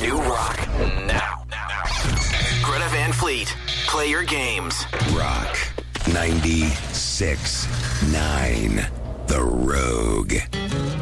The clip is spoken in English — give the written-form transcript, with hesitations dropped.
New rock now. Greta Van Fleet, play your games. Rock 96.9, The Rogue.